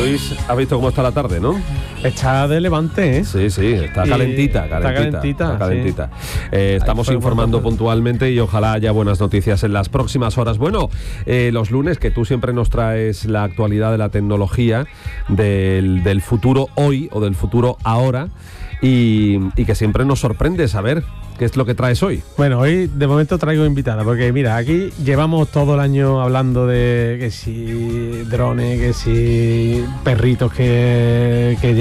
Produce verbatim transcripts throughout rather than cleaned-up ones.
Luis, has visto cómo está la tarde, ¿no? Está de levante, ¿eh? Sí, sí, está calentita, calentita. Está calentita. Está calentita. Sí. Eh, estamos informando puntualmente y ojalá haya buenas noticias en las próximas horas. Bueno, eh, los lunes, que tú siempre nos traes la actualidad de la tecnología, del, del futuro hoy o del futuro ahora, y, y que siempre nos sorprende saber qué es lo que traes hoy. Bueno, hoy de momento traigo invitada, porque mira, aquí llevamos todo el año hablando de que si drones, que si perritos que, que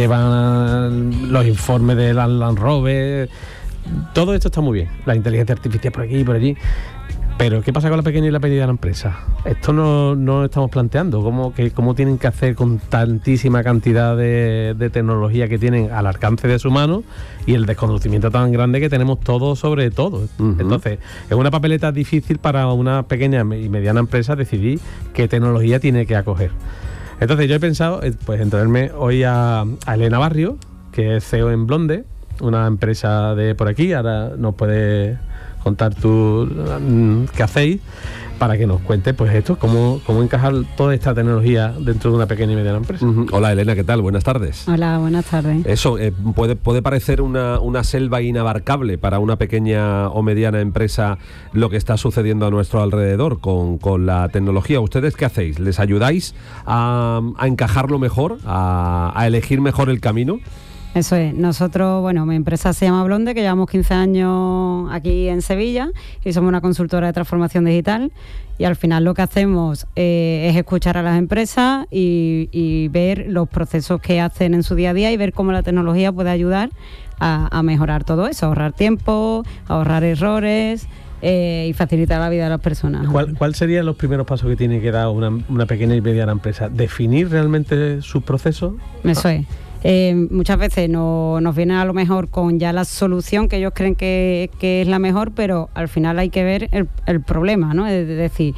llevan los informes del Land Rover. Todo esto está muy bien, la inteligencia artificial por aquí y por allí. Pero ¿qué pasa con la pequeña y la mediana empresa? Esto no, no estamos planteando. ¿Cómo, que, ¿Cómo tienen que hacer con tantísima cantidad de, de tecnología que tienen al alcance de su mano y el desconocimiento tan grande que tenemos todos sobre todo? Uh-huh. Entonces, es una papeleta difícil para una pequeña y mediana empresa decidir qué tecnología tiene que acoger. Entonces, yo he pensado pues en traerme hoy a, a Elena Barrio, que es C E O en Blonde, una empresa de por aquí. Ahora nos puede contar tú qué hacéis, para que nos cuente pues esto, cómo, cómo encajar toda esta tecnología dentro de una pequeña y mediana empresa. Uh-huh. Hola Elena, ¿qué tal? Buenas tardes. Hola, buenas tardes. Eso, eh, puede, puede parecer una, una selva inabarcable para una pequeña o mediana empresa lo que está sucediendo a nuestro alrededor con, con la tecnología. ¿Ustedes qué hacéis? ¿Les ayudáis a, a encajarlo mejor, a, a elegir mejor el camino? Eso es. Nosotros, bueno, mi empresa se llama Blonde, que llevamos quince años aquí en Sevilla y somos una consultora de transformación digital, y al final lo que hacemos eh, es escuchar a las empresas y, y ver los procesos que hacen en su día a día y ver cómo la tecnología puede ayudar a, a mejorar todo eso, ahorrar tiempo, ahorrar errores eh, y facilitar la vida de las personas. ¿Cuál, ¿Cuál serían los primeros pasos que tiene que dar una, una pequeña y mediana empresa? ¿Definir realmente sus procesos? Eso es. Eh, muchas veces no, nos vienen a lo mejor con ya la solución que ellos creen que, que es la mejor, pero al final hay que ver el, el problema, ¿no? Es decir,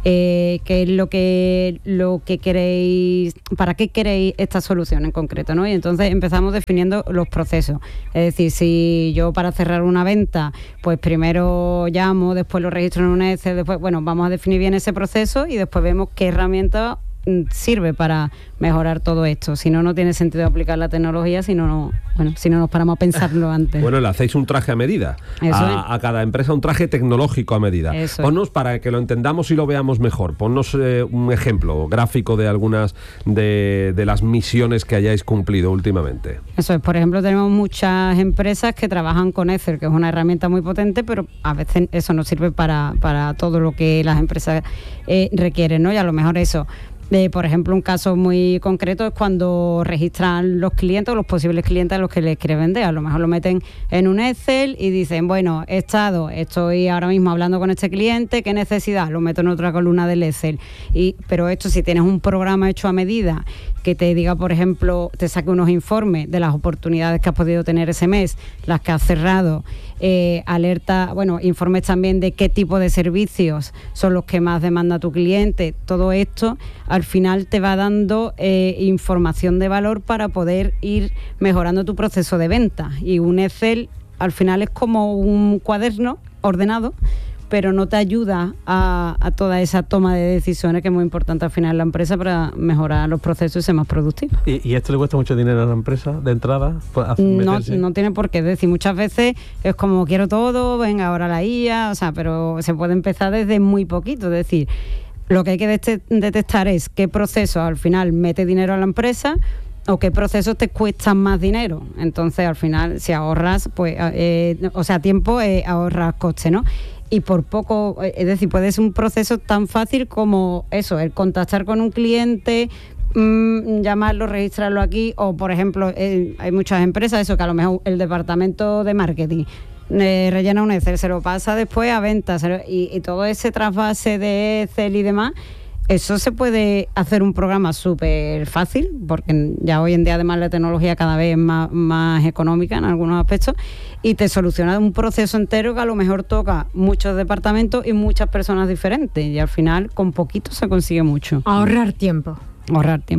eh, qué es lo que lo que queréis, para qué queréis esta solución en concreto, ¿no? Y entonces empezamos definiendo los procesos. Es decir, si yo para cerrar una venta, pues primero llamo, después lo registro en un Excel, después, bueno, vamos a definir bien ese proceso y después vemos qué herramienta sirve para mejorar todo esto. Si no, no tiene sentido aplicar la tecnología si no, no, bueno, si no nos paramos a pensarlo antes. Bueno, le hacéis un traje a medida. Eso a, es. a cada empresa un traje tecnológico a medida. Eso Ponnos, es. Para que lo entendamos y lo veamos mejor, ponnos eh, un ejemplo gráfico de algunas de, de las misiones que hayáis cumplido últimamente. Eso es. Por ejemplo, tenemos muchas empresas que trabajan con Excel, que es una herramienta muy potente, pero a veces eso no sirve para, para todo lo que las empresas eh, requieren, ¿no? Y a lo mejor eso. Eh, por ejemplo, un caso muy concreto es cuando registran los clientes o los posibles clientes a los que les quieren vender. A lo mejor lo meten en un Excel y dicen, bueno, he estado, estoy ahora mismo hablando con este cliente, ¿qué necesidad? Lo meto en otra columna del Excel. Y, pero esto, si tienes un programa hecho a medida que te diga, por ejemplo, te saque unos informes de las oportunidades que has podido tener ese mes, las que has cerrado, eh, alerta, bueno, informes también de qué tipo de servicios son los que más demanda tu cliente. Todo esto al final te va dando eh, información de valor para poder ir mejorando tu proceso de venta. Y un Excel al final es como un cuaderno ordenado, pero no te ayuda a, a toda esa toma de decisiones que es muy importante al final en la empresa para mejorar los procesos y ser más productivo. ¿Y, y esto le cuesta mucho dinero a la empresa de entrada? No, no tiene por qué. Es decir, muchas veces es como quiero todo, venga ahora la I A, o sea, pero se puede empezar desde muy poquito. Es decir, lo que hay que det- detectar es qué proceso al final mete dinero a la empresa o qué procesos te cuestan más dinero. Entonces, al final, si ahorras, pues, eh, o sea, tiempo, eh, ahorras coste, ¿no? Y por poco, es decir, puede ser un proceso tan fácil como eso, el contactar con un cliente, mmm, llamarlo, registrarlo aquí, o por ejemplo, eh, hay muchas empresas, eso que a lo mejor el departamento de marketing eh, rellena un Excel, se lo pasa después a ventas, y, y todo ese trasvase de Excel y demás, eso se puede hacer un programa súper fácil, porque ya hoy en día además la tecnología cada vez es más, más económica en algunos aspectos, y te soluciona un proceso entero que a lo mejor toca muchos departamentos y muchas personas diferentes, y al final con poquito se consigue mucho. Ahorrar tiempo. Ahorrar tiempo.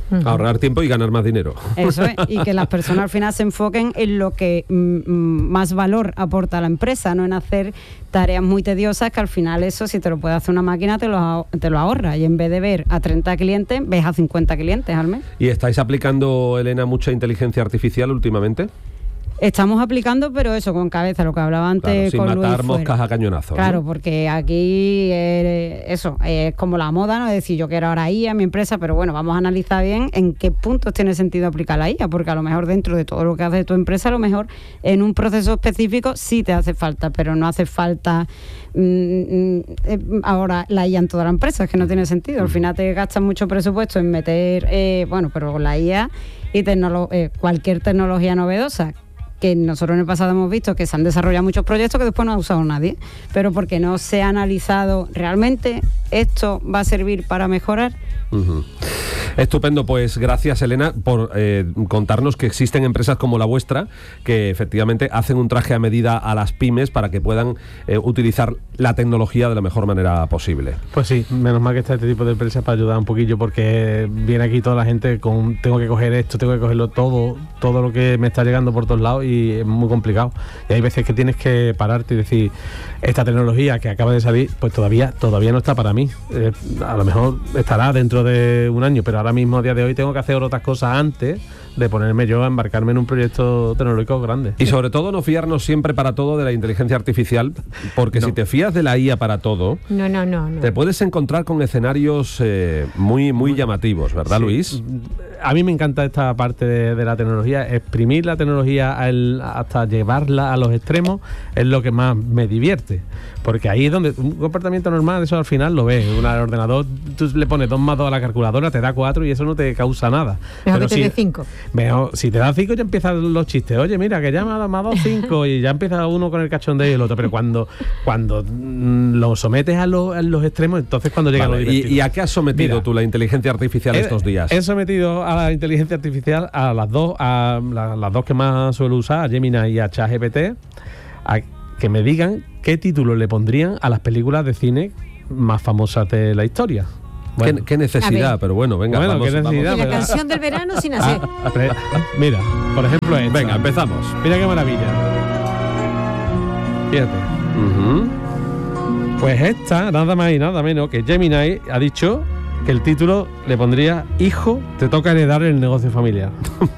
Uh-huh. Ahorrar tiempo y ganar más dinero. Eso es, y que las personas al final se enfoquen en lo que mm, más valor aporta a la empresa, no en hacer tareas muy tediosas, que al final eso, si te lo puede hacer una máquina, te lo, te lo ahorra, y en vez de ver a treinta clientes, ves a cincuenta clientes al mes. ¿Y estáis aplicando, Elena, mucha inteligencia artificial últimamente? Estamos aplicando, pero eso, con cabeza, lo que hablaba antes, claro, sin con matar Luis moscas fuera. a cañonazo. Claro, ¿no? porque aquí eh, eso es como la moda, ¿no? Es decir, yo quiero ahora I A en mi empresa, pero bueno, vamos a analizar bien en qué puntos tiene sentido aplicar la I A, porque a lo mejor dentro de todo lo que hace tu empresa, a lo mejor en un proceso específico sí te hace falta, pero no hace falta mmm, eh, ahora la I A en toda la empresa, es que no tiene sentido. Al final te gastas mucho presupuesto en meter, eh, bueno, pero con la I A y tecnolo- eh, cualquier tecnología novedosa, que nosotros en el pasado hemos visto que se han desarrollado muchos proyectos que después no ha usado nadie, pero porque no se ha analizado realmente esto va a servir para mejorar. Uh-huh. Estupendo, pues gracias, Elena, por eh, contarnos que existen empresas como la vuestra que efectivamente hacen un traje a medida a las pymes para que puedan eh, utilizar la tecnología de la mejor manera posible. Pues sí, menos mal que está este tipo de empresas para ayudar un poquillo, porque viene aquí toda la gente con tengo que coger esto, tengo que cogerlo todo, todo lo que me está llegando por todos lados, y es muy complicado. Y hay veces que tienes que pararte y decir, esta tecnología que acaba de salir, pues todavía, todavía no está para mí. Eh, a lo mejor estará dentro de un año, pero ahora mismo, a día de hoy, tengo que hacer otras cosas antes de ponerme yo a embarcarme en un proyecto tecnológico grande. Y sobre todo no fiarnos siempre para todo de la inteligencia artificial, porque no. Si te fías de la I A para todo, no, no, no, no. te puedes encontrar con escenarios eh, muy, muy llamativos, ¿verdad, sí, Luis? A mí me encanta esta parte de, de la tecnología, exprimir la tecnología al, hasta llevarla a los extremos es lo que más me divierte, porque ahí es donde un comportamiento normal, eso al final lo ves, un ordenador, tú le pones dos más dos a la calculadora, te da cuatro y eso no te causa nada. Mejor Pero que te si, dé cinco. Mejor, si te da cinco ya empiezan los chistes, oye mira que ya me ha dado más dos, cinco y ya empieza uno con el cachondeo y el otro, pero cuando, cuando mm, lo sometes a, lo, a los extremos, entonces cuando llega vale, lo divertido. ¿Y, ¿Y a qué has sometido mira, tú la inteligencia artificial he, estos días? He sometido a la inteligencia artificial a las dos, a la, las dos que más suelo usar, a Gemini y a ChatGPT, a que me digan qué título le pondrían a las películas de cine más famosas de la historia. Bueno. ¿Qué, qué necesidad, pero bueno, venga, bueno, vamos, ¿qué necesidad, vamos. Y la pero... canción del verano sin hacer. Ah, pre... Mira, por ejemplo esta. Venga, empezamos. Mira qué maravilla. Fíjate. Uh-huh. Pues esta, nada más y nada menos que Gemini ha dicho que el título le pondría Hijo, te toca heredar el negocio familiar.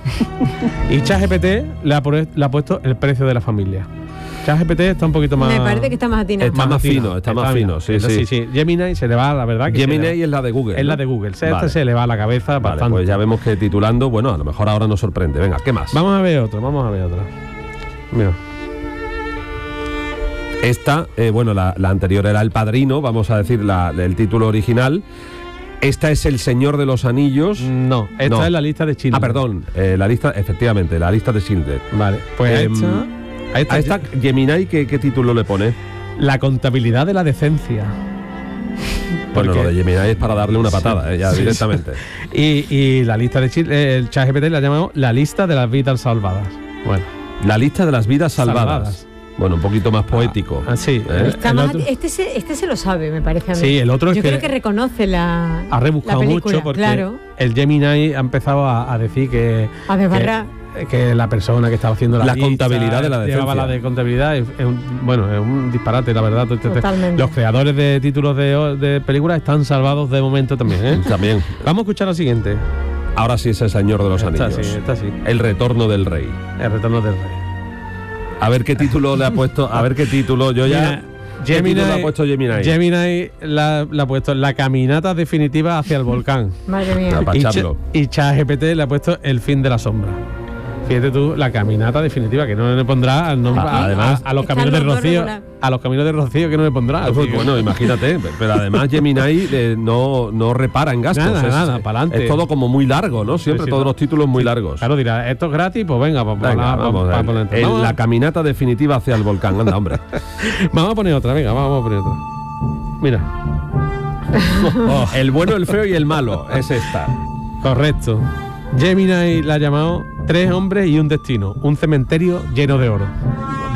Y ChatGPT le ha, le ha puesto el precio de la familia. ChatGPT está un poquito más... Me parece que está más atinado. Está más, más fino, está, está más fino, sí, sí. sí, sí. Gemini se le va, la verdad que Gemini es la de Google, Es ¿no? la de Google. Este vale. se le va a la cabeza vale, bastante. Pues ya vemos que titulando, bueno, a lo mejor ahora nos sorprende. Venga, ¿qué más? Vamos a ver otra, vamos a ver otra. Mira. Esta, eh, bueno, la, la anterior era El Padrino, vamos a decir la, el título original. Esta es El Señor de los Anillos. No, esta no. es la lista de Schindler. Ah, perdón, eh, la lista, efectivamente, la lista de Schindler. Vale, pues eh, esta, a esta, a esta Gemini, ¿qué, ¿qué título le pone? La contabilidad de la decencia. Bueno, lo de Gemini es para darle una patada, sí, eh, ya sí, directamente. Sí. Y, y la lista de Schindler, el ChatGPT la llamamos la lista de las vidas salvadas. Bueno, la lista de las vidas salvadas. salvadas. Bueno, un poquito más poético. Ah, sí. ¿Eh? Está más, este, se, este se lo sabe, me parece a mí. Sí, el otro Yo es que creo que reconoce la ha rebuscado la película, mucho porque claro. el Gemini ha empezado a, a decir que... A desbarrar. Que, que la persona que estaba haciendo la, la lista, contabilidad de la decencia. Llevaba la de contabilidad. Es, es un, bueno, es un disparate, la verdad. Totalmente. Los creadores de títulos de, de películas están salvados de momento también, ¿eh? También. Vamos a escuchar lo siguiente. Ahora sí es El Señor de los Esta Anillos. sí, esta sí. El Retorno del Rey. El Retorno del Rey. A ver qué título le ha puesto. A ver qué título. Yo ya. Mira, Gemini, le ha puesto Gemini. Gemini la, la ha puesto La caminata definitiva hacia el volcán. Madre mía. No, y, Ch- y ChatGPT le ha puesto El fin de la sombra. Fíjate tú, la caminata definitiva, que no le pondrá al nombre, Ah, a, además- a, a los Está caminos de los dos Rocío, regular. a los caminos de Rocío que no le pondrá. Pues así que- bueno, imagínate, pero además Gemini eh, no, no repara en gastos. Nada, es, nada, pa'lante. es todo como muy largo, ¿no? Siempre Sí, sí, todos no. los títulos muy largos. Claro, dirá, esto es gratis, pues venga, pues Venga, pa- vamos, pa- el- pa- poner- el- vamos, la caminata definitiva hacia el volcán. Anda, hombre. vamos a poner otra, venga, vamos a poner otra. Mira, Oh, el bueno, el feo y el malo es esta. correcto. Gemini la ha llamado Tres hombres y un destino, un cementerio lleno de oro.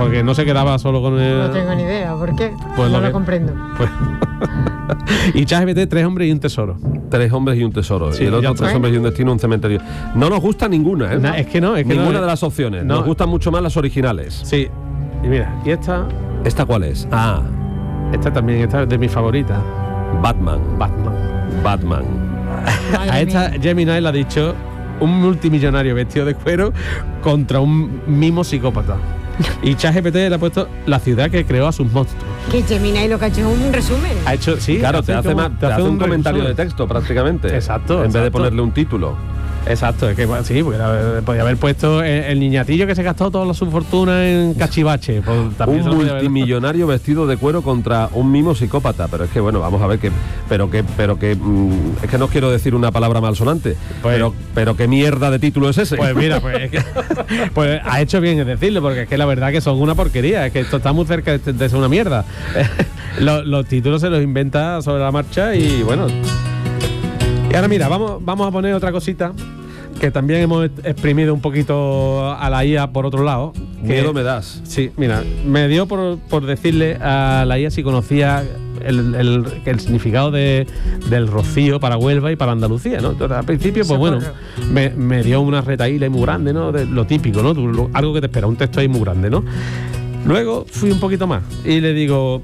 porque no se quedaba solo con el... No tengo ni idea, ¿por qué? Pues no lo, lo que... comprendo. Pues... y ChatGPT, tres hombres y un tesoro. Tres hombres y un tesoro. Sí, y el otro, tres hombres y un destino, un cementerio. No nos gusta ninguna, ¿eh? No, es que no, es que ninguna no, de las opciones. No. Nos gustan mucho más las originales. Sí. Y mira, y esta... ¿Esta cuál es? Ah. Esta también, esta es de mis favoritas. Batman. Batman. Batman. A esta Gemini le ha dicho un multimillonario vestido de cuero contra un mimo psicópata. Y ChatGPT le ha puesto la ciudad que creó a sus monstruos. Que Gemini lo que ha hecho es un resumen. Ha hecho, sí, claro, te hace, como, más, te hace un, un comentario resumen. de texto prácticamente. Exacto. En exacto. vez de ponerle un título. Exacto, es que sí, porque podía haber puesto el, el niñatillo que se gastó toda su fortuna en cachivache. Pues, un multimillonario vestido de cuero contra un mimo psicópata. Pero es que bueno, vamos a ver que, pero que, pero que mmm, es que no quiero decir una palabra malsonante. Pues, pero, pero qué mierda de título es ese. Pues mira, pues, es que, pues ha hecho bien en decirlo, porque es que la verdad que son una porquería. Es que esto está muy cerca de, de ser una mierda. los, los títulos se los inventa sobre la marcha y bueno. Y ahora mira, vamos, vamos a poner otra cosita que también hemos exprimido un poquito a la I A por otro lado. Que, Miedo me das. Sí, mira, me dio por, por decirle a la I A si conocía el, el, el significado de, del rocío para Huelva y para Andalucía, ¿no? Entonces, al principio, pues bueno, me, me dio una retaíla muy grande, ¿no? De lo típico, ¿no? Lo, algo que te espera, un texto ahí muy grande, ¿no? Luego fui un poquito más y le digo...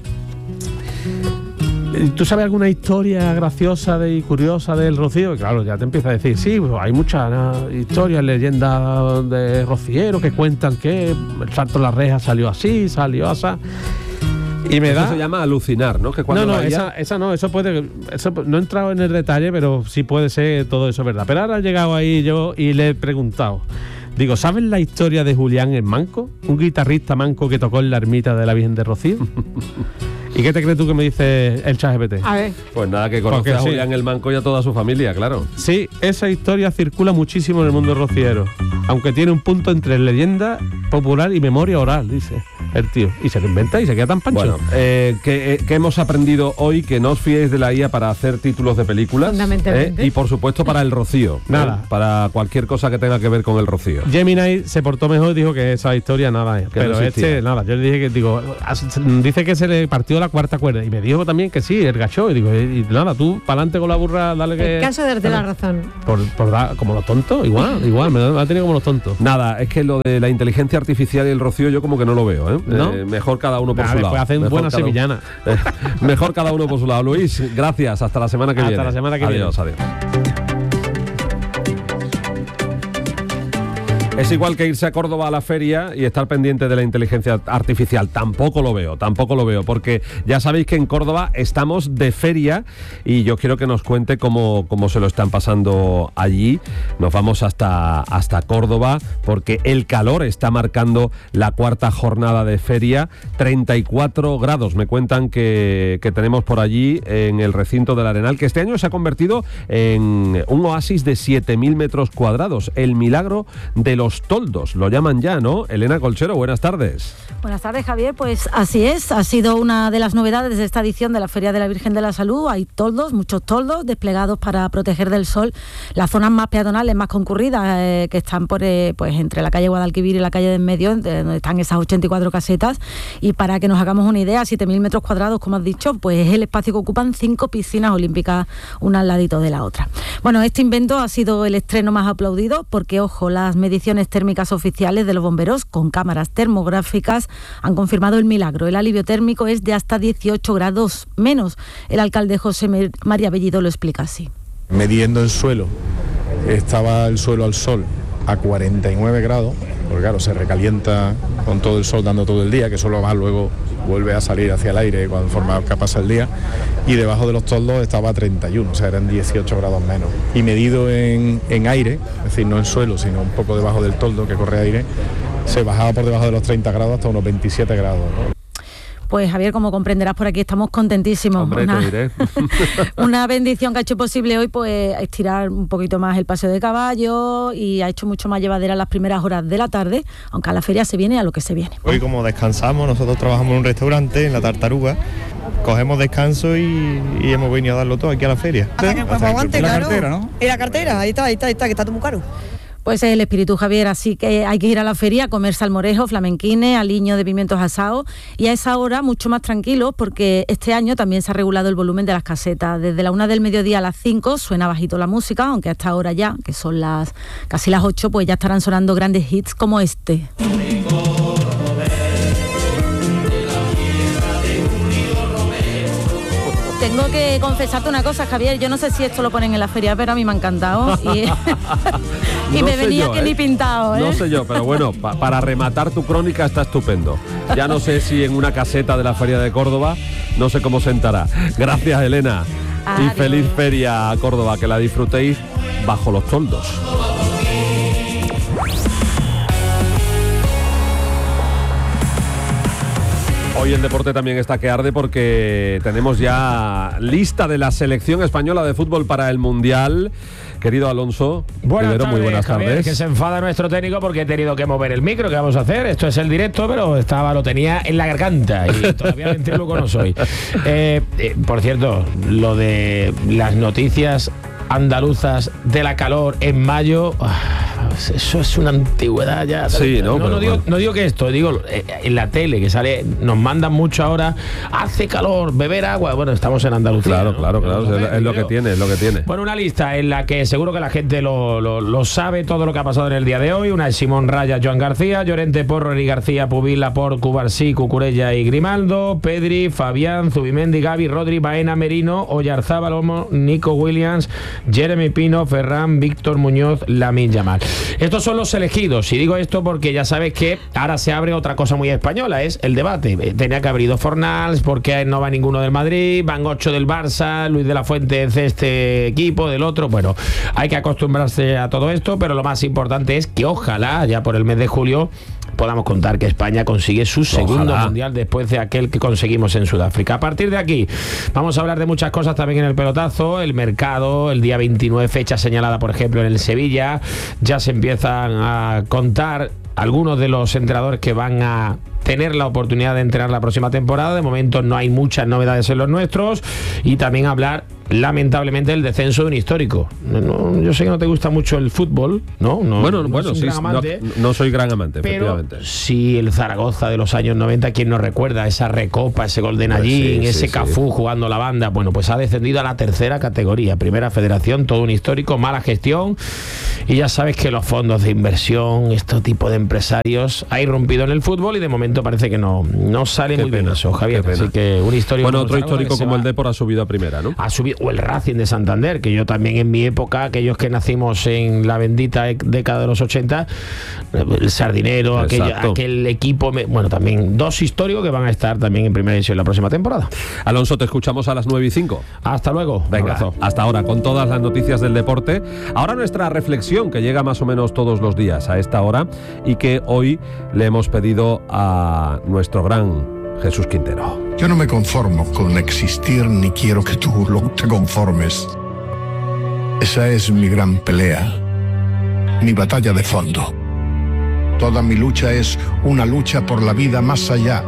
¿Tú sabes alguna historia graciosa de, y curiosa del Rocío? Y claro, ya te empieza a decir, sí, pues hay muchas ¿no? historias, leyendas de rocieros que cuentan que el salto de la reja salió así, salió así. Y me eso da... se llama alucinar, ¿no? Que cuando no, no, vaya... esa, esa no, eso puede... Eso, no he entrado en el detalle, pero sí puede ser todo eso verdad. Pero ahora he llegado ahí yo y le he preguntado... Digo, ¿sabes la historia de Julián el Manco? Un guitarrista manco que tocó en la ermita de la Virgen de Rocío. ¿Y qué te crees tú que me dice el ChatGPT? A ver. Pues nada, que conoce a Julián sí. el Manco y a toda su familia, claro. Sí, esa historia circula muchísimo en el mundo rociero, aunque tiene un punto entre leyenda popular y memoria oral, dice el tío. Y se lo inventa y se queda tan pancho. Bueno, eh, que, eh, que hemos aprendido hoy que no os fiéis de la I A para hacer títulos de películas. Fundamentalmente. Eh, y por supuesto para el Rocío. Nada. Eh, para cualquier cosa que tenga que ver con el Rocío. Gemini se portó mejor, dijo que esa historia nada es. Pero no este, nada, yo le dije que, digo, dice que se le partió la cuarta cuerda. Y me dijo también que sí, el gacho. Y digo, y nada, tú, para adelante con la burra, dale que... El caso de darte la razón. Por, por da, como los tontos, igual, igual, me ha tenido como los tontos. Nada, es que lo de la inteligencia artificial y el Rocío yo como que no lo veo, ¿eh? ¿No? Eh, mejor cada uno por nah, su lado. Pues hacen buena sevillana. Eh, mejor cada uno por su lado. Luis, gracias. Hasta la semana que hasta viene. Hasta la semana que adiós, viene. Adiós, adiós. Es igual que irse a Córdoba a la feria y estar pendiente de la inteligencia artificial. Tampoco lo veo, tampoco lo veo, porque ya sabéis que en Córdoba estamos de feria y yo quiero que nos cuente cómo, cómo se lo están pasando allí. Nos vamos hasta, hasta Córdoba porque el calor está marcando la cuarta jornada de feria. treinta y cuatro grados me cuentan que, que tenemos por allí en el recinto del Arenal, que este año se ha convertido en un oasis de siete mil metros cuadrados. El milagro de los toldos, lo llaman ya, ¿no? Elena Colchero, buenas tardes. Buenas tardes, Javier. Pues así es, ha sido una de las novedades de esta edición de la Feria de la Virgen de la Salud. Hay toldos, muchos toldos desplegados para proteger del sol las zonas más peatonales, más concurridas, eh, que están por, eh, pues entre la calle Guadalquivir y la calle de en medio, donde están esas ochenta y cuatro casetas. Y para que nos hagamos una idea, siete mil metros cuadrados, como has dicho, pues es el espacio que ocupan cinco piscinas olímpicas, una al ladito de la otra. Bueno, este invento ha sido el estreno más aplaudido porque, ojo, las mediciones térmicas oficiales de los bomberos con cámaras termográficas han confirmado el milagro. El alivio térmico es de hasta dieciocho grados menos. El alcalde José María Bellido lo explica así. Midiendo el suelo, estaba el suelo al sol a cuarenta y nueve grados, porque claro, se recalienta con todo el sol dando todo el día, que solo va luego vuelve a salir hacia el aire cuando forma que pasa el día, y debajo de los toldos estaba a treinta y uno, o sea, eran dieciocho grados menos. Y medido en, en aire, es decir, no en suelo, sino un poco debajo del toldo que corre aire, se bajaba por debajo de los treinta grados hasta unos veintisiete grados, ¿no? Pues Javier, como comprenderás, por aquí estamos contentísimos. Hombre, una, te diré. Una bendición que ha hecho posible hoy, pues estirar un poquito más el paseo de caballo y ha hecho mucho más llevadera las primeras horas de la tarde, aunque a la feria se viene a lo que se viene. Hoy, como descansamos, nosotros trabajamos en un restaurante, en La Tartaruga, cogemos descanso y, y hemos venido a darlo todo aquí a la feria. Hasta que el cuerpo aguante, claro. La cartera, ¿no? Y la cartera, ahí está, ahí está, ahí está, que está todo muy caro. Pues es el espíritu, Javier, así que hay que ir a la feria a comer salmorejo, flamenquines, aliño de pimientos asados, y a esa hora mucho más tranquilos, porque este año también se ha regulado el volumen de las casetas. Desde la una del mediodía a las cinco suena bajito la música, aunque hasta ahora ya, que son las casi las ocho, pues ya estarán sonando grandes hits como este. Tengo que confesarte una cosa, Javier, yo no sé si esto lo ponen en la feria, pero a mí me ha encantado y, y no me venía yo, que ¿eh? ni pintado, ¿eh? No sé yo, pero bueno, pa- para rematar tu crónica está estupendo. Ya no sé si en una caseta de la Feria de Córdoba, no sé cómo sentará. Gracias, Elena. Adiós. Y feliz feria a Córdoba, que la disfrutéis bajo los toldos. Hoy el deporte también está que arde porque tenemos ya lista de la selección española de fútbol para el Mundial. Querido Alonso, buenas primero, tardes, muy buenas Javier, tardes. que se enfada nuestro técnico porque he tenido que mover el micro. ¿Qué vamos a hacer? Esto es el directo, pero estaba lo tenía en la garganta y todavía ventríloco no soy. Eh, eh, por cierto, lo de las noticias andaluzas de la calor en mayo, eso es una antigüedad ya. Sí, no, no, pero no, digo, bueno. no digo que esto, digo eh, en la tele que sale, nos mandan mucho ahora, hace calor, beber agua. Bueno, estamos en Andalucía. Claro, ¿no? claro, claro, es, es lo que tiene, es lo que tiene. Bueno, una lista en la que seguro que la gente lo, lo, lo sabe, todo lo que ha pasado en el día de hoy. Una es Simón Raya, Joan García, Llorente, Porro, Eri García, Pubil, Laporte, Cubarsí, Cucurella y Grimaldo, Pedri, Fabián, Zubimendi, Gavi, Rodri, Baena, Merino, Oyarzábal, Olmo, Nico Williams, Jeremy Pino, Ferran, Víctor Muñoz, Lamine Yamal. Estos son los elegidos, y digo esto porque ya sabes que ahora se abre otra cosa muy española, es el debate. Tenía que haber ido Fornals, porque no va ninguno del Madrid, van ocho del Barça, Luis de la Fuente es de este equipo, del otro. Bueno, hay que acostumbrarse a todo esto, pero lo más importante es que ojalá ya por el mes de julio podamos contar que España consigue su segundo Ojalá. mundial después de aquel que conseguimos en Sudáfrica. A partir de aquí vamos a hablar de muchas cosas también en el pelotazo, el mercado, el día veintinueve, fecha señalada por ejemplo en el Sevilla, ya se empiezan a contar algunos de los entrenadores que van a tener la oportunidad de entrenar la próxima temporada. De momento no hay muchas novedades en los nuestros, y también hablar lamentablemente del descenso de un histórico. No, yo sé que no te gusta mucho el fútbol, ¿no? no bueno, no bueno, es un sí, gran no, amante, no soy gran amante, pero efectivamente. sí el Zaragoza de los años noventa, ¿quién nos recuerda? Esa recopa, ese gol de Nallín, Pues sí, ese sí, Cafú sí. jugando la banda. Bueno, pues ha descendido a la tercera categoría, primera federación, todo un histórico, mala gestión, y ya sabes que los fondos de inversión, este tipo de empresarios, ha irrumpido en el fútbol y de momento parece que no, no sale Qué muy bien pena, eso, Javier. qué pena. Así que un histórico. Bueno, como otro Zaragoza histórico que se como va- el Depor ha subido a primera, ¿no? ha subido, o el Racing de Santander, que yo también en mi época, aquellos que nacimos en la bendita e- década de los ochenta, el Sardinero, aquello, Exacto. aquel equipo, me- bueno, también dos históricos que van a estar también en primera división la próxima temporada. Alonso, te escuchamos a las nueve y cinco. Hasta luego. Venga, Abrazo. hasta ahora con todas las noticias del deporte. Ahora nuestra reflexión, que llega más o menos todos los días a esta hora y que hoy le hemos pedido a nuestro gran Jesús Quintero. Yo no me conformo con existir ni quiero que tú lo te conformes. Esa es mi gran pelea, mi batalla de fondo. Toda mi lucha es una lucha por la vida más allá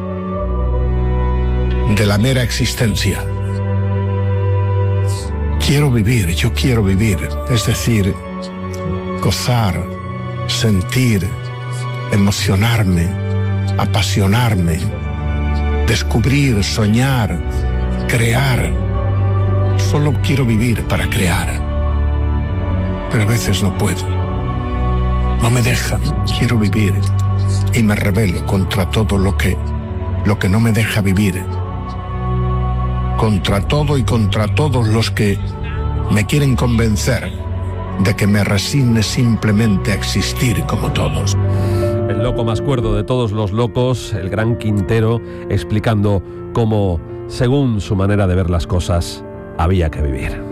de la mera existencia. Quiero vivir, yo quiero vivir, es decir, gozar, sentir, emocionarme, apasionarme, descubrir, soñar, crear. Solo quiero vivir para crear. Pero a veces no puedo. No me dejan. Quiero vivir y me rebelo contra todo lo que, lo que no me deja vivir. Contra todo y contra todos los que me quieren convencer de que me resigne simplemente a existir como todos. El loco más cuerdo de todos los locos, el gran Quintero, explicando cómo, según su manera de ver las cosas, había que vivir.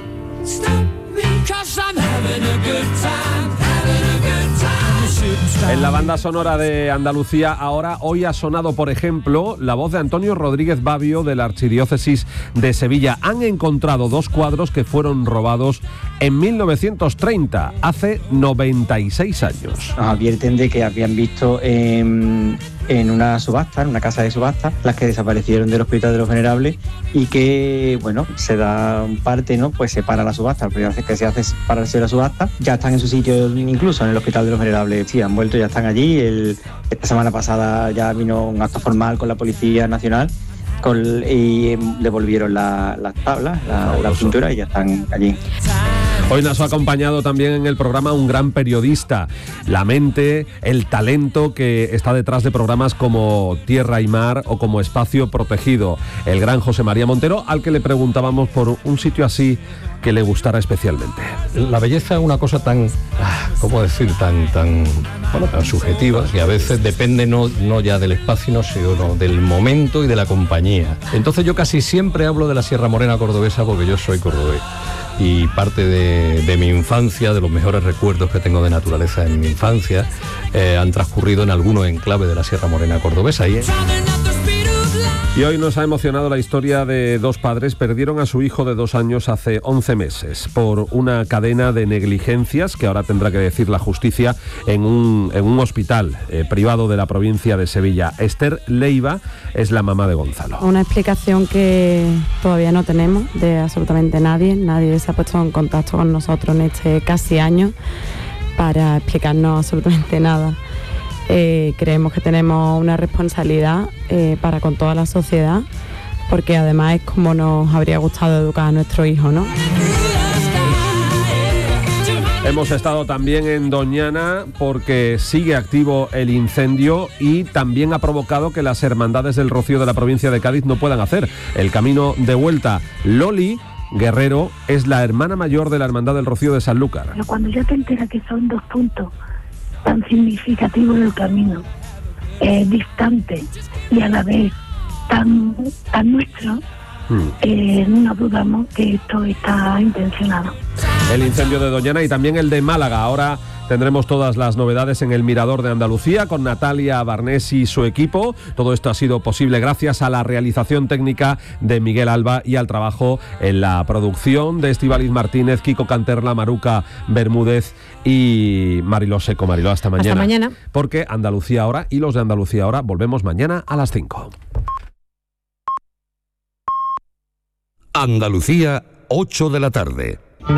En la banda sonora de Andalucía ahora, hoy ha sonado, por ejemplo, la voz de Antonio Rodríguez Babio de la Archidiócesis de Sevilla. Han encontrado dos cuadros que fueron robados en mil novecientos treinta, hace noventa y seis años. Nos advierten de que habían visto en, en una subasta, en una casa de subasta, las que desaparecieron del Hospital de los Venerables y que, bueno, se da parte, ¿no? Pues se para la subasta, la primera vez que se hace es pararse la subasta, ya están en su sitio incluso en el Hospital de los Venerables, sí, han vuelto, ya están allí, el, esta semana pasada ya vino un acto formal con la Policía Nacional con, y devolvieron la, las tablas, la, la pintura y ya están allí. Hoy nos ha acompañado también en el programa un gran periodista, la mente, el talento que está detrás de programas como Tierra y Mar o como Espacio Protegido, el gran José María Montero, al que le preguntábamos por un sitio así que le gustara especialmente. La belleza es una cosa tan, ¿cómo decir?, tan, tan, bueno, tan subjetiva, y a veces depende no, no ya del espacio, sino del momento y de la compañía. Entonces yo casi siempre hablo de la Sierra Morena cordobesa porque yo soy cordobés. Y parte de, de mi infancia, de los mejores recuerdos que tengo de naturaleza en mi infancia, eh, han transcurrido en algunos enclaves de la Sierra Morena cordobesa. Y, eh. y hoy nos ha emocionado la historia de dos padres. Perdieron a su hijo de dos años hace once meses por una cadena de negligencias que ahora tendrá que decir la justicia en un, en un hospital eh, privado de la provincia de Sevilla. Esther Leiva es la mamá de Gonzalo. Una explicación que todavía no tenemos de absolutamente nadie. Nadie se ha puesto en contacto con nosotros en este casi año para explicarnos absolutamente nada. Eh, creemos que tenemos una responsabilidad eh, para con toda la sociedad, porque además es como nos habría gustado educar a nuestro hijo, ¿no? Hemos estado también en Doñana porque sigue activo el incendio y también ha provocado que las hermandades del Rocío de la provincia de Cádiz no puedan hacer el camino de vuelta. Loli Guerrero es la hermana mayor de la Hermandad del Rocío de Sanlúcar. Pero cuando ya te enteras que son dos puntos tan significativos del camino, eh, distantes y a la vez tan, tan nuestros, hmm. eh, no dudamos que esto está intencionado. El incendio de Doñana y también el de Málaga. Ahora tendremos todas las novedades en el Mirador de Andalucía con Natalia Barnés y su equipo. Todo esto ha sido posible gracias a la realización técnica de Miguel Alba y al trabajo en la producción de Estíbaliz Martínez, Kiko Canterla, Maruca Bermúdez y Mariló Seco. Mariló, hasta mañana. Hasta mañana. Porque Andalucía Ahora y los de Andalucía Ahora volvemos mañana a las cinco. Andalucía, ocho de la tarde.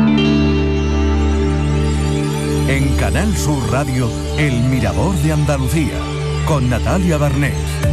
En Canal Sur Radio, El Mirador de Andalucía, con Natalia Barnés.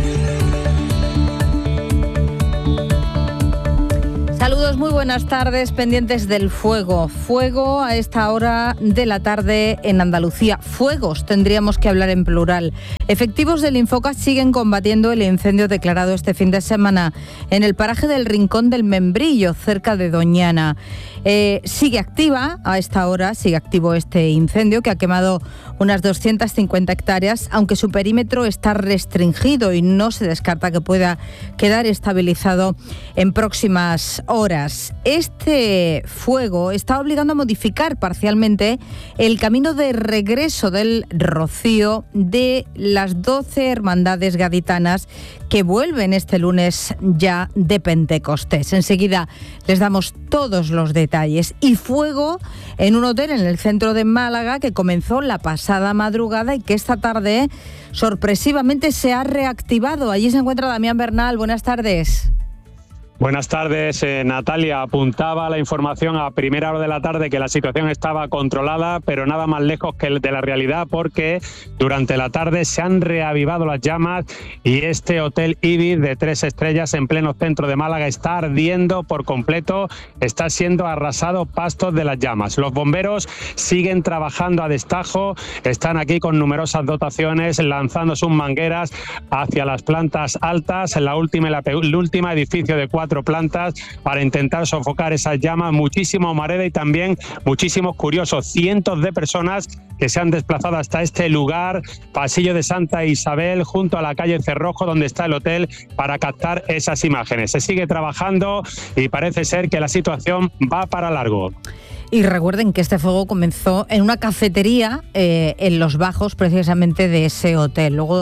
Saludos, muy buenas tardes, pendientes del fuego. Fuego a esta hora de la tarde en Andalucía. Fuegos, tendríamos que hablar en plural. Efectivos del Infoca siguen combatiendo el incendio declarado este fin de semana en el paraje del Rincón del Membrillo, cerca de Doñana. Eh, sigue activa a esta hora, sigue activo este incendio que ha quemado unas doscientas cincuenta hectáreas, aunque su perímetro está restringido y no se descarta que pueda quedar estabilizado en próximas horas. Este fuego está obligando a modificar parcialmente el camino de regreso del Rocío de las doce hermandades gaditanas que vuelven este lunes ya de Pentecostés. Enseguida les damos todos los detalles. Y fuego en un hotel en el centro de Málaga que comenzó la pasada madrugada y que esta tarde sorpresivamente se ha reactivado. Allí se encuentra Damián Bernal. Buenas tardes. Buenas tardes, eh, Natalia. Apuntaba la información a primera hora de la tarde que la situación estaba controlada, pero nada más lejos que de la realidad, porque durante la tarde se han reavivado las llamas y este hotel Ibis de tres estrellas en pleno centro de Málaga está ardiendo por completo, está siendo arrasado pastos de las llamas. Los bomberos siguen trabajando a destajo, están aquí con numerosas dotaciones, lanzando sus mangueras hacia las plantas altas, en la última, la, el último edificio de cuatro plantas para intentar sofocar esas llamas. Muchísima humareda y también muchísimos curiosos, cientos de personas que se han desplazado hasta este lugar, Pasillo de Santa Isabel, junto a la calle Cerrojo, donde está el hotel, para captar esas imágenes. Se sigue trabajando y parece ser que la situación va para largo. Y recuerden que este fuego comenzó en una cafetería eh, en los bajos precisamente de ese hotel. Luego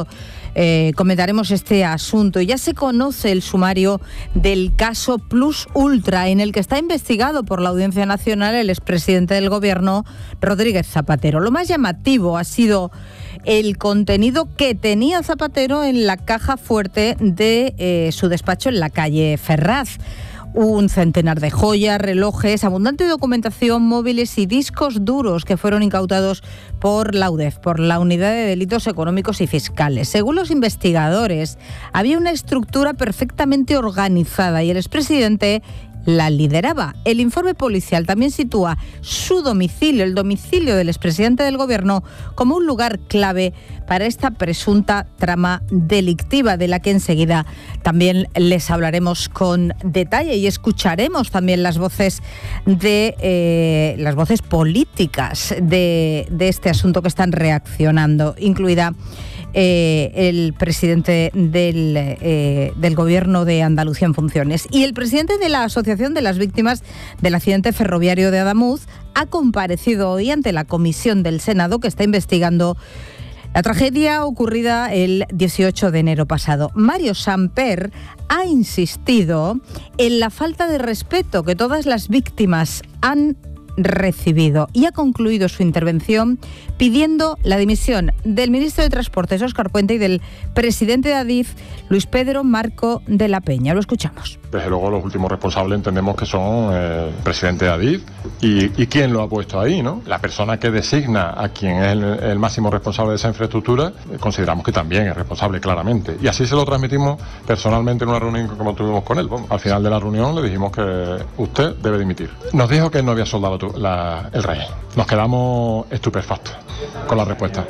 eh, comentaremos este asunto. Ya se conoce el sumario del caso Plus Ultra, en el que está investigado por la Audiencia Nacional el expresidente del Gobierno, Rodríguez Zapatero. Lo más llamativo ha sido el contenido que tenía Zapatero en la caja fuerte de eh, su despacho en la calle Ferraz. Un centenar de joyas, relojes, abundante documentación, móviles y discos duros que fueron incautados por la U D E F, por la Unidad de Delitos Económicos y Fiscales. Según los investigadores, había una estructura perfectamente organizada y el expresidente la lideraba. El informe policial también sitúa su domicilio, el domicilio del expresidente del Gobierno, como un lugar clave para esta presunta trama delictiva, de la que enseguida también les hablaremos con detalle y escucharemos también las voces de eh, las voces políticas de, de este asunto que están reaccionando, incluida Eh, el presidente del, eh, del Gobierno de Andalucía en funciones. Y el presidente de la Asociación de las Víctimas del Accidente Ferroviario de Adamuz ha comparecido hoy ante la comisión del Senado que está investigando la tragedia ocurrida el dieciocho de enero pasado. Mario Samper ha insistido en la falta de respeto que todas las víctimas han recibido y ha concluido su intervención pidiendo la dimisión del ministro de Transportes, Óscar Puente, y del presidente de Adif, Luis Pedro Marco de la Peña. Lo escuchamos. Desde luego los últimos responsables entendemos que son el eh, presidente de Adif y, y quién lo ha puesto ahí, ¿no? La persona que designa a quien es el, el máximo responsable de esa infraestructura, eh, consideramos que también es responsable claramente. Y así se lo transmitimos personalmente en una reunión como tuvimos con él. Bueno, al final de la reunión le dijimos que usted debe dimitir. Nos dijo que él no había soldado tu, la, el rey. Nos quedamos estupefactos con la respuesta.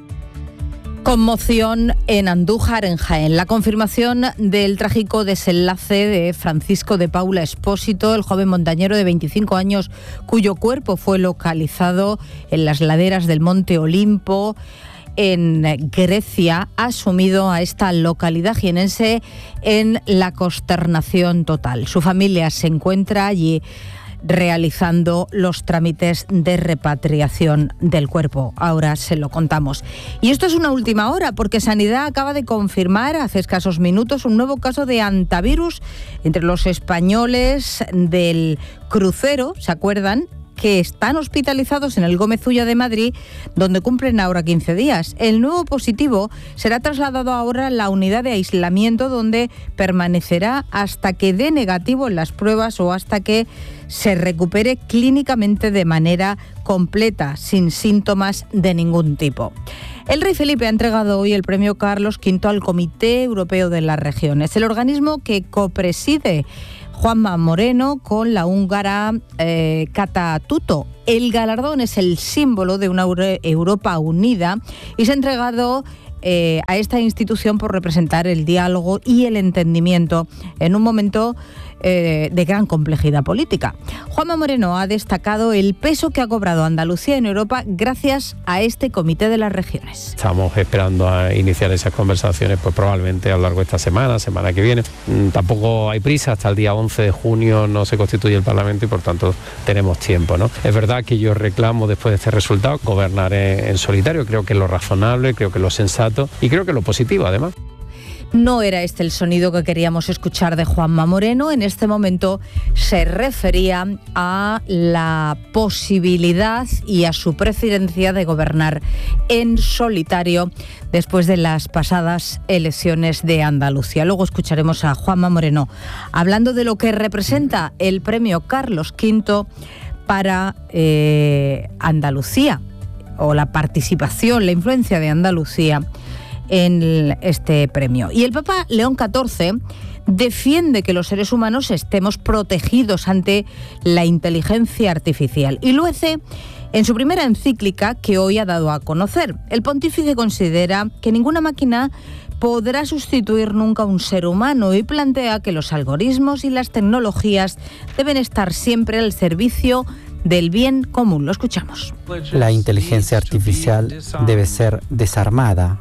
Conmoción en Andújar, en Jaén. La confirmación del trágico desenlace de Francisco de Paula Espósito, el joven montañero de veinticinco años, cuyo cuerpo fue localizado en las laderas del Monte Olimpo, en Grecia, ha sumido a esta localidad jienense en la consternación total. Su familia se encuentra allí realizando los trámites de repatriación del cuerpo. Ahora se lo contamos. Y esto es una última hora, porque Sanidad acaba de confirmar hace escasos minutos un nuevo caso de hantavirus entre los españoles del crucero, ¿se acuerdan?, que están hospitalizados en el Gómez Ulla de Madrid, donde cumplen ahora quince días. El nuevo positivo será trasladado ahora a la unidad de aislamiento, donde permanecerá hasta que dé negativo en las pruebas o hasta que se recupere clínicamente de manera completa, sin síntomas de ningún tipo. El rey Felipe ha entregado hoy el premio Carlos quinto al Comité Europeo de las Regiones, el organismo que copreside Juanma Moreno con la húngara eh, Kata Tuto. El galardón es el símbolo de una Europa unida y se ha entregado eh, a esta institución por representar el diálogo y el entendimiento en un momento eh, de gran complejidad política. Juanma Moreno ha destacado el peso que ha cobrado Andalucía en Europa gracias a este Comité de las Regiones. Estamos esperando a iniciar esas conversaciones, pues probablemente a lo largo de esta semana, semana que viene. Mm, tampoco hay prisa, hasta el día once de junio no se constituye el Parlamento y por tanto tenemos tiempo, ¿no? Es verdad que yo reclamo después de este resultado gobernar en, en solitario, creo que es lo razonable, creo que es lo sensato y creo que es lo positivo además. No era este el sonido que queríamos escuchar de Juanma Moreno. En este momento se refería a la posibilidad y a su preferencia de gobernar en solitario después de las pasadas elecciones de Andalucía. Luego escucharemos a Juanma Moreno hablando de lo que representa el premio Carlos quinto para eh, Andalucía, o la participación, la influencia de Andalucía en este premio. Y el Papa León catorce defiende que los seres humanos estemos protegidos ante la inteligencia artificial y lo hace en su primera encíclica que hoy ha dado a conocer. El pontífice considera que ninguna máquina podrá sustituir nunca a un ser humano y plantea que los algoritmos y las tecnologías deben estar siempre al servicio del bien común. Lo escuchamos. La inteligencia artificial debe ser desarmada.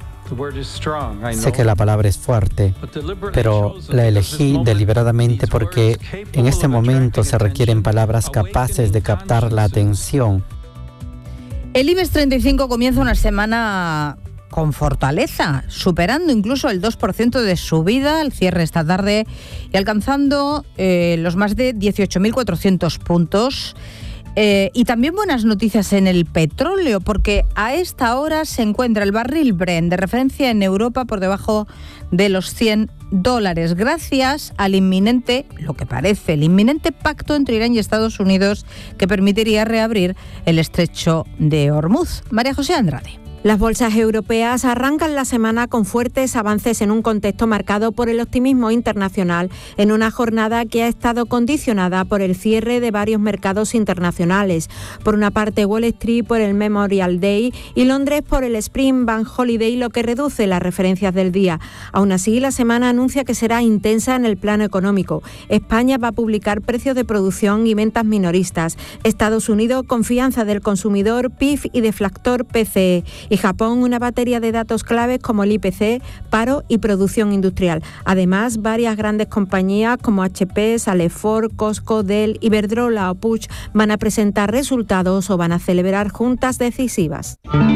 Sé que la palabra es fuerte, pero la elegí deliberadamente porque en este momento se requieren palabras capaces de captar la atención. El IBEX treinta y cinco comienza una semana con fortaleza, superando incluso el dos por ciento de subida al cierre esta tarde y alcanzando eh, los más de dieciocho mil cuatrocientos puntos. Eh, y también buenas noticias en el petróleo, porque a esta hora se encuentra el barril Brent de referencia en Europa por debajo de los cien dólares, gracias al inminente, lo que parece, el inminente pacto entre Irán y Estados Unidos que permitiría reabrir el estrecho de Hormuz. María José Andrade. Las bolsas europeas arrancan la semana con fuertes avances en un contexto marcado por el optimismo internacional, en una jornada que ha estado condicionada por el cierre de varios mercados internacionales. Por una parte, Wall Street por el Memorial Day y Londres por el Spring Bank Holiday, lo que reduce las referencias del día. Aún así, la semana anuncia que será intensa en el plano económico. España va a publicar precios de producción y ventas minoristas. Estados Unidos, confianza del consumidor, P I B y deflactor P C E. Y Japón, una batería de datos claves como el I P C, paro y producción industrial. Además, varias grandes compañías como H P, Salesforce, Costco, Dell, Iberdrola o Puig van a presentar resultados o van a celebrar juntas decisivas.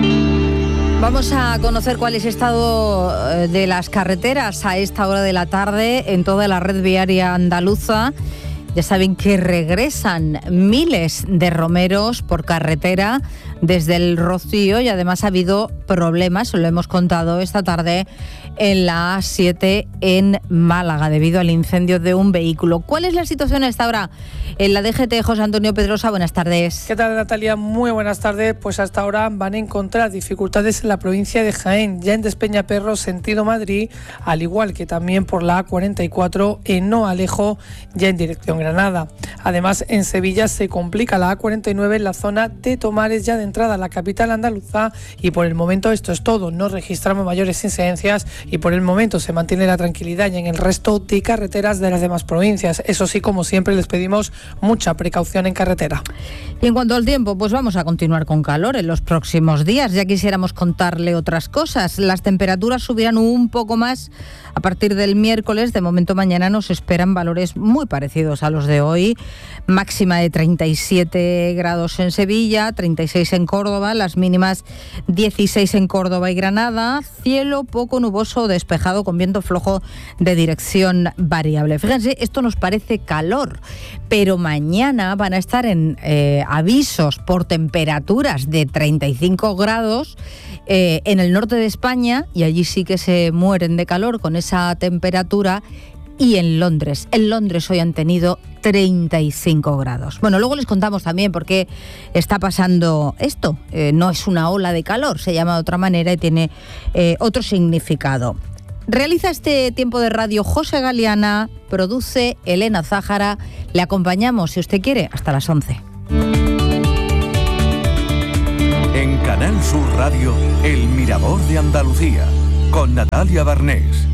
Vamos a conocer cuál es el estado de las carreteras a esta hora de la tarde en toda la red viaria andaluza. Ya saben que regresan miles de romeros por carretera desde el Rocío y además ha habido problemas, lo hemos contado esta tarde, en la A siete en Málaga debido al incendio de un vehículo. ¿Cuál es la situación a esta hora en la D G T? José Antonio Pedrosa, buenas tardes. ¿Qué tal, Natalia? Muy buenas tardes. Pues hasta ahora van a encontrar dificultades en la provincia de Jaén, ya en Despeñaperro, sentido Madrid, al igual que también por la A cuarenta y cuatro en No Alejo, ya en dirección Granada. Además, en Sevilla se complica la A cuarenta y nueve en la zona de Tomares, ya de entrada a la capital andaluza, y por el momento esto es todo. No registramos mayores incidencias y por el momento se mantiene la tranquilidad y en el resto de carreteras de las demás provincias. Eso sí, como siempre, les pedimos mucha precaución en carretera. Y en cuanto al tiempo, pues vamos a continuar con calor en los próximos días. Ya quisiéramos contarle otras cosas. Las temperaturas subirán un poco más a partir del miércoles. De momento, mañana nos esperan valores muy parecidos a los de hoy. Máxima de treinta y siete grados en Sevilla, treinta y seis en Córdoba, las mínimas dieciséis en Córdoba y Granada. Cielo poco nuboso o despejado con viento flojo de dirección variable. Fíjense, esto nos parece calor, pero mañana van a estar en eh, avisos por temperaturas de treinta y cinco grados eh, en el norte de España, y allí sí que se mueren de calor con esa temperatura. Y en Londres, en Londres hoy han tenido treinta y cinco grados. Bueno, luego les contamos también por qué está pasando esto. Eh, no es una ola de calor, se llama de otra manera y tiene eh, otro significado. Realiza este tiempo de radio José Galeana, produce Elena Zájara. Le acompañamos, si usted quiere, hasta las once. En Canal Sur Radio, El Mirador de Andalucía, con Natalia Barnés.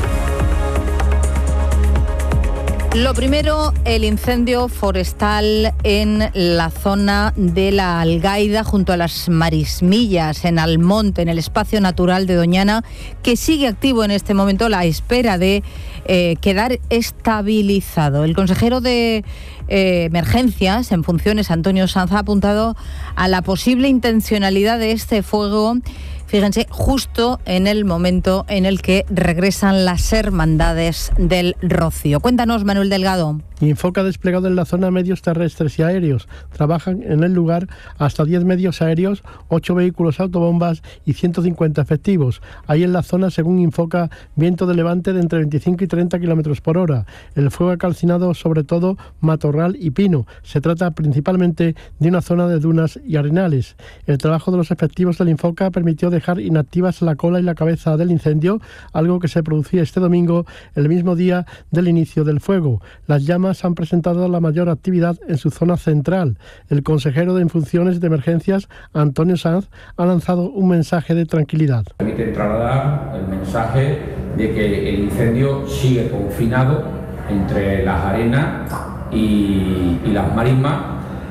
Lo primero, el incendio forestal en la zona de la Algaida, junto a las Marismillas, en Almonte, en el espacio natural de Doñana, que sigue activo en este momento a la espera de eh, quedar estabilizado. El consejero de eh, Emergencias en funciones, Antonio Sanz, ha apuntado a la posible intencionalidad de este fuego. Fíjense, justo en el momento en el que regresan las hermandades del Rocío. Cuéntanos, Manuel Delgado. Infoca desplegado en la zona medios terrestres y aéreos. Trabajan en el lugar hasta diez medios aéreos, ocho vehículos autobombas y ciento cincuenta efectivos. Hay en la zona, según Infoca, viento de levante de entre veinticinco y treinta kilómetros por hora. El fuego ha calcinado sobre todo matorral y pino. Se trata principalmente de una zona de dunas y arenales. El trabajo de los efectivos del Infoca permitió dejar inactivas la cola y la cabeza del incendio, algo que se producía este domingo, el mismo día del inicio del fuego. Las llamas han presentado la mayor actividad en su zona central. El consejero de Funciones de Emergencias, Antonio Sanz, ha lanzado un mensaje de tranquilidad. Permite trasladar el mensaje de que el incendio sigue confinado entre las arenas y, y las marismas,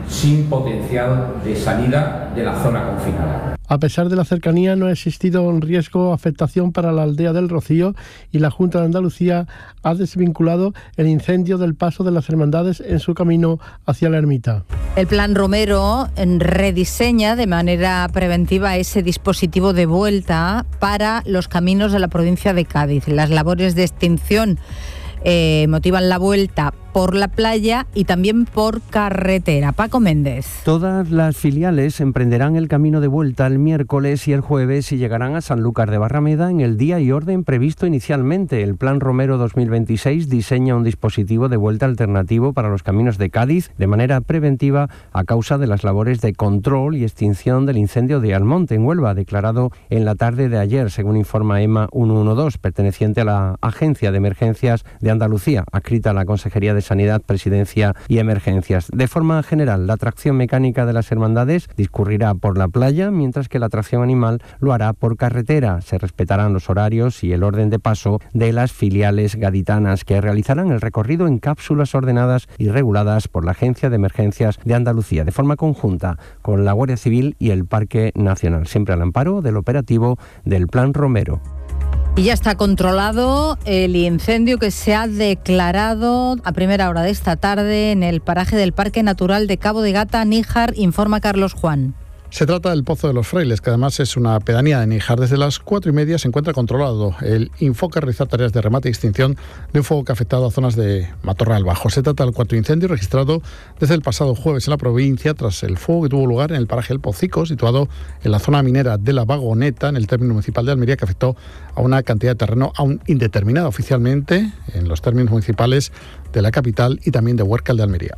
sin potencial de salida de la zona confinada. A pesar de la cercanía, no ha existido un riesgo o afectación para la aldea del Rocío y la Junta de Andalucía ha desvinculado el incendio del paso de las hermandades en su camino hacia la ermita. El Plan Romero rediseña de manera preventiva ese dispositivo de vuelta para los caminos de la provincia de Cádiz. Las labores de extinción eh, motivan la vuelta por la playa y también por carretera. Paco Méndez. Todas las filiales emprenderán el camino de vuelta el miércoles y el jueves y llegarán a Sanlúcar de Barrameda en el día y orden previsto inicialmente. El Plan Romero dos mil veintiséis diseña un dispositivo de vuelta alternativo para los caminos de Cádiz de manera preventiva a causa de las labores de control y extinción del incendio de Almonte en Huelva, declarado en la tarde de ayer, según informa EMA ciento doce, perteneciente a la Agencia de Emergencias de Andalucía, adscrita a la Consejería de Sanidad, Presidencia y Emergencias. De forma general, la tracción mecánica de las hermandades discurrirá por la playa, mientras que la tracción animal lo hará por carretera. Se respetarán los horarios y el orden de paso de las filiales gaditanas, que realizarán el recorrido en cápsulas ordenadas y reguladas por la Agencia de Emergencias de Andalucía, de forma conjunta con la Guardia Civil y el Parque Nacional, siempre al amparo del operativo del Plan Romero. Y ya está controlado el incendio que se ha declarado a primera hora de esta tarde en el paraje del Parque Natural de Cabo de Gata, Níjar, informa Carlos Juan. Se trata del Pozo de los Frailes, que además es una pedanía de Níjar. Desde las cuatro y media se encuentra controlado. El Infoca realiza tareas de remate y extinción de un fuego que ha afectado a zonas de Matorral Bajo. Se trata del cuarto incendio registrado desde el pasado jueves en la provincia, tras el fuego que tuvo lugar en el paraje El Pocico, situado en la zona minera de la Vagoneta, en el término municipal de Almería, que afectó a una cantidad de terreno aún indeterminada oficialmente en los términos municipales de la capital y también de Huércal de Almería.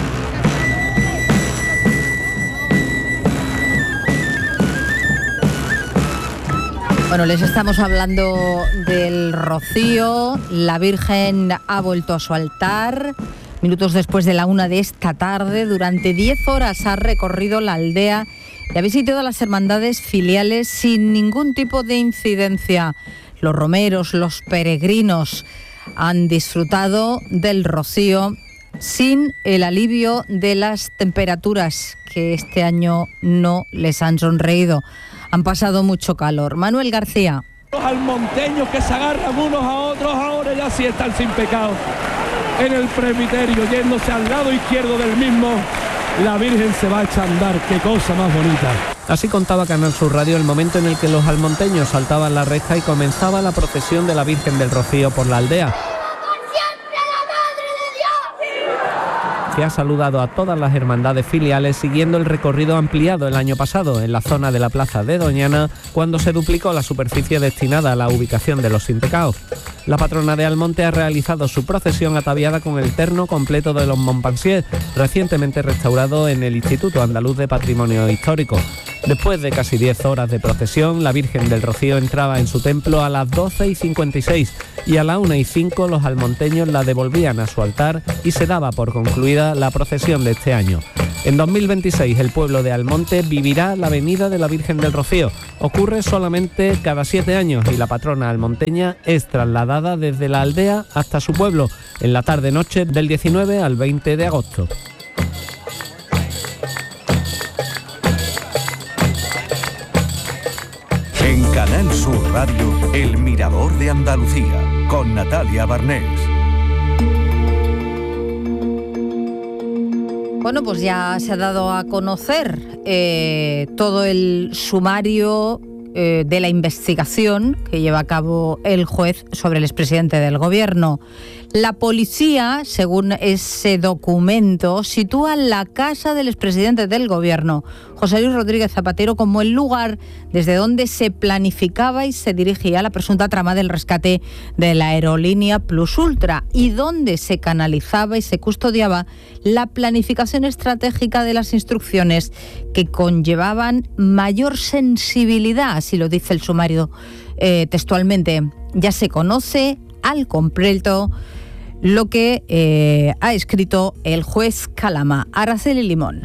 Bueno, les estamos hablando del Rocío. La Virgen ha vuelto a su altar. Minutos después de la una de esta tarde, durante diez horas ha recorrido la aldea y ha visitado las hermandades filiales sin ningún tipo de incidencia. Los romeros, los peregrinos han disfrutado del Rocío sin el alivio de las temperaturas que este año no les han sonreído. Han pasado mucho calor. Manuel García. Los almonteños que se agarran unos a otros ahora ya sí están sin pecado. En el presbiterio, yéndose al lado izquierdo del mismo, la Virgen se va a echar a andar. ¡Qué cosa más bonita! Así contaba Canal Sur Radio el momento en el que los almonteños saltaban la reja y comenzaba la procesión de la Virgen del Rocío por la aldea, que ha saludado a todas las hermandades filiales siguiendo el recorrido ampliado el año pasado en la zona de la plaza de Doñana, cuando se duplicó la superficie destinada a la ubicación de los sin pecados. La patrona de Almonte ha realizado su procesión ataviada con el terno completo de los Montpensier, recientemente restaurado en el Instituto Andaluz de Patrimonio Histórico. Después de casi diez horas de procesión, la Virgen del Rocío entraba en su templo a las doce y cincuenta y seis y a la una y cinco los almonteños la devolvían a su altar y se daba por concluida la procesión de este año. En dos mil veintiséis el pueblo de Almonte vivirá la venida de la Virgen del Rocío. Ocurre solamente cada siete años y la patrona almonteña es trasladada desde la aldea hasta su pueblo en la tarde-noche del diecinueve al veinte de agosto. En Canal Sur Radio, El Mirador de Andalucía, con Natalia Barnés. Bueno, pues ya se ha dado a conocer eh, todo el sumario eh, de la investigación que lleva a cabo el juez sobre el expresidente del Gobierno. La policía, según ese documento, sitúa la casa del expresidente del Gobierno, José Luis Rodríguez Zapatero, como el lugar desde donde se planificaba y se dirigía la presunta trama del rescate de la aerolínea Plus Ultra y donde se canalizaba y se custodiaba la planificación estratégica de las instrucciones que conllevaban mayor sensibilidad, así lo dice el sumario eh, textualmente. Ya se conoce al completo lo que eh, ha escrito el juez Calama. Araceli Limón.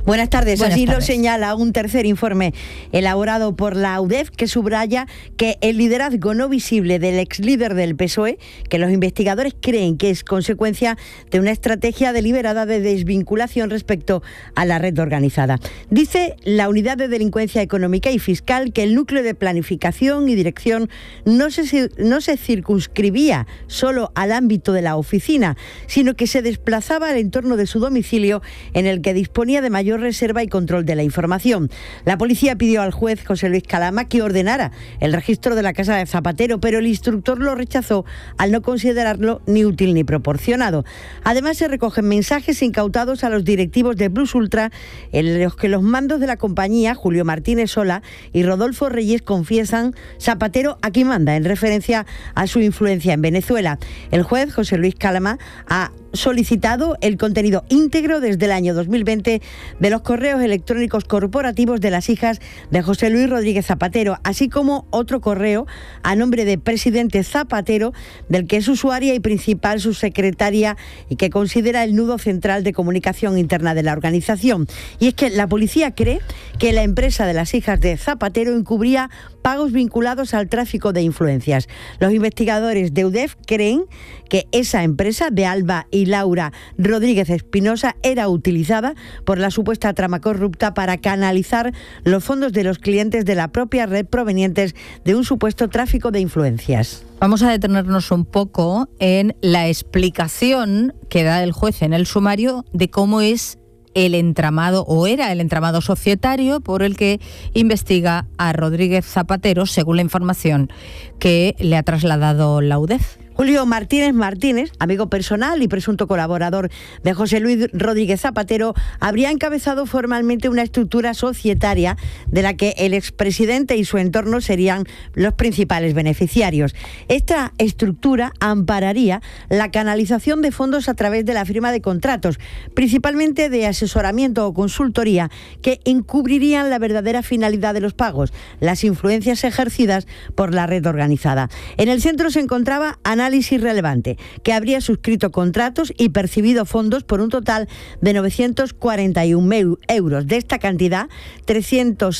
Buenas tardes. Buenas Así tardes. lo señala un tercer informe elaborado por la U D E F que subraya que el liderazgo no visible del ex líder del P S O E, que los investigadores creen que es consecuencia de una estrategia deliberada de desvinculación respecto a la red organizada. Dice la Unidad de Delincuencia Económica y Fiscal que el núcleo de planificación y dirección no se, no se circunscribía solo al ámbito de la oficina, sino que se desplazaba al entorno de su domicilio en el que disponía de mayor reserva y control de la información. La policía pidió al juez José Luis Calama que ordenara el registro de la casa de Zapatero, pero el instructor lo rechazó al no considerarlo ni útil ni proporcionado. Además, se recogen mensajes incautados a los directivos de Plus Ultra en los que los mandos de la compañía, Julio Martínez Sola y Rodolfo Reyes, confiesan Zapatero aquí manda, en referencia a su influencia en Venezuela. El juez José Luis Calama ha solicitado el contenido íntegro desde el año dos mil veinte de los correos electrónicos corporativos de las hijas de José Luis Rodríguez Zapatero, así como otro correo a nombre de presidente Zapatero, del que es usuaria y principal subsecretaria y que considera el nudo central de comunicación interna de la organización. Y es que la policía cree que la empresa de las hijas de Zapatero encubría pagos vinculados al tráfico de influencias. Los investigadores de U D E F creen que esa empresa de Alba y Laura Rodríguez Espinosa era utilizada por la supuesta trama corrupta para canalizar los fondos de los clientes de la propia red provenientes de un supuesto tráfico de influencias. Vamos a detenernos un poco en la explicación que da el juez en el sumario de cómo es el entramado, o era el entramado societario por el que investiga a Rodríguez Zapatero, según la información que le ha trasladado la U D E F. Julio Martínez Martínez, amigo personal y presunto colaborador de José Luis Rodríguez Zapatero, habría encabezado formalmente una estructura societaria de la que el expresidente y su entorno serían los principales beneficiarios. Esta estructura ampararía la canalización de fondos a través de la firma de contratos, principalmente de asesoramiento o consultoría, que encubrirían la verdadera finalidad de los pagos, las influencias ejercidas por la red organizada. En el centro se encontraba Ana Análisis Relevante, que habría suscrito contratos y percibido fondos por un total de novecientos cuarenta y un mil euros. De esta cantidad, trescientos